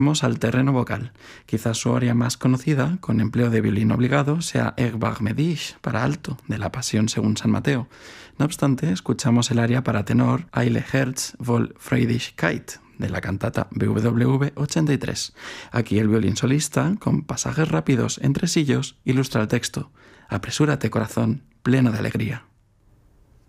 Vamos al terreno vocal. Quizás su área más conocida, con empleo de violín obligado, sea Egbach Medisch, para alto, de la Pasión según San Mateo. No obstante, escuchamos el aria para tenor Eile Herz voll Freudigkeit, de la cantata BWV 83. Aquí el violín solista, con pasajes rápidos entre sillos, ilustra el texto: «Apresúrate, corazón, pleno de alegría».